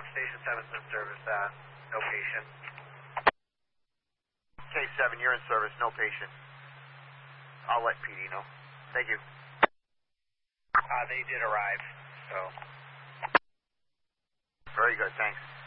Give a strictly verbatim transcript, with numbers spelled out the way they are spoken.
Station seven's in service, uh, no patient. K seven, you're in service, no patient. I'll let P D know. Thank you. Uh, they did arrive, so. Very good, thanks.